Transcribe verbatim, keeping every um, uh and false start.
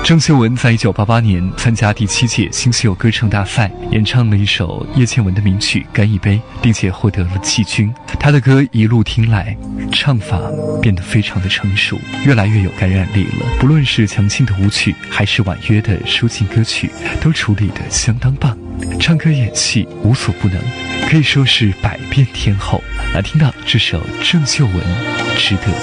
郑秀文在一九八八年参加第七届新秀歌唱大赛，演唱了一首叶倩文的名曲《干一杯》，并且获得了季军。她的歌一路听来，唱法变得非常的成熟，越来越有感染力了。不论是强劲的舞曲，还是婉约的抒情歌曲，都处理得相当棒。唱歌演戏无所不能，可以说是百变天后。来听到这首郑秀文《值得》。